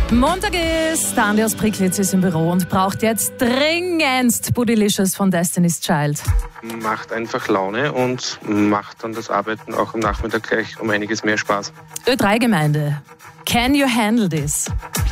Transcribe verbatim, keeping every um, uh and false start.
Montag ist, der Andi aus Priklitz ist im Büro und braucht jetzt dringendst Bootylicious von Destiny's Child. Macht einfach Laune und macht dann das Arbeiten auch am Nachmittag gleich um einiges mehr Spaß. Ö drei Gemeinde. Can you handle this?